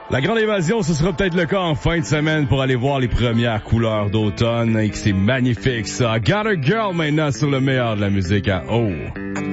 La grande évasion, ce sera peut-être le cas en fin de semaine pour aller voir les premières couleurs d'automne et que c'est magnifique ça. Got a Girl maintenant sur le meilleur de la musique à O.